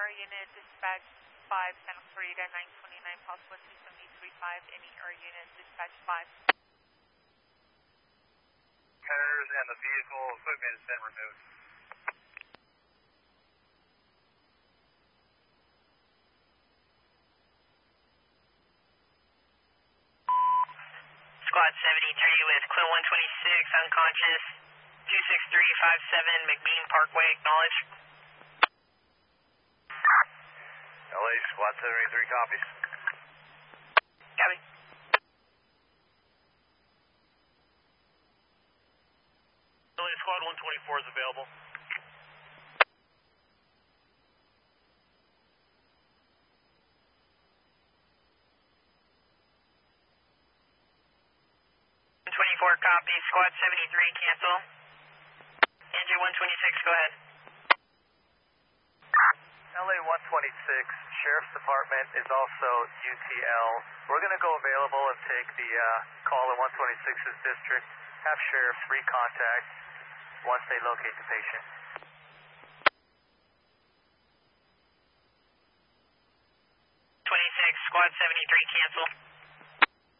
ER unit, dispatch 5, Santa Clarita, 929, possible 273.5. Any ER unit, dispatch 5. Tires and the vehicle equipment has been removed. Squad 73 with Clint 126, unconscious, 26357 McBean Parkway, acknowledge. LA Squad 73 copies. Copy. LA Squad 124 is available. 24 copy, Squad 73 cancel. Andrew 126, go ahead. LA 126, Sheriff's Department is also UTL. We're going to go available and take the call in 126's district. Have sheriffs recontact once they locate the patient. 26, Squad 73 cancel.